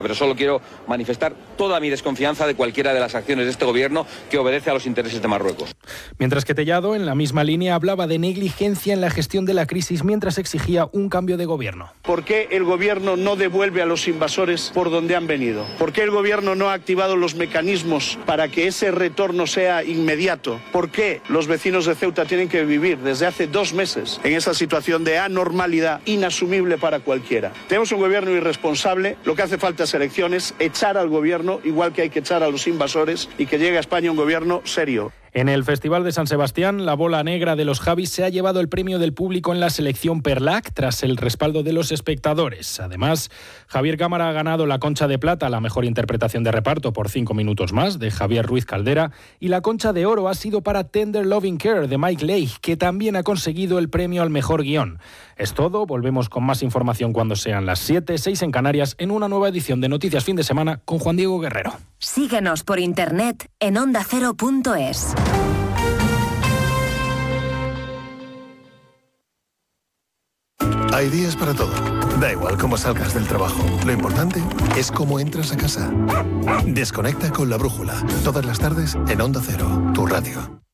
Pero solo quiero manifestar toda mi desconfianza de cualquiera de las acciones de este gobierno que obedece a los intereses de Marruecos. Mientras que Tellado, en la misma línea, hablaba de negligencia en la gestión de la crisis mientras exigía un cambio de gobierno. ¿Por qué el gobierno no devuelve a los invasores por donde han venido? ¿Por qué el gobierno no ha activado los mecanismos para que ese retorno sea inmediato? ¿Por qué los vecinos de Ceuta tienen que vivir desde hace 2 meses en esa situación de anormalidad inasumible para cualquiera? Tenemos un gobierno irresponsable, lo que hace falta es elecciones, echar al gobierno, igual que hay que echar a los invasores, y que llegue a España un gobierno serio. En el Festival de San Sebastián, la bola negra de los Javis se ha llevado el premio del público en la selección Perlac tras el respaldo de los espectadores. Además, Javier Cámara ha ganado la Concha de Plata, la mejor interpretación de reparto por 5 minutos más, de Javier Ruiz Caldera, y la Concha de Oro ha sido para Tender Loving Care, de Mike Leigh, que también ha conseguido el premio al mejor guión. Es todo, volvemos con más información cuando sean las 7:06 en Canarias, en una nueva edición de Noticias Fin de Semana con Juan Diego Guerrero. Síguenos por internet en ondacero.es. Hay días para todo. Da igual cómo salgas del trabajo. Lo importante es cómo entras a casa. Desconecta con La Brújula. Todas las tardes en Onda Cero, tu radio.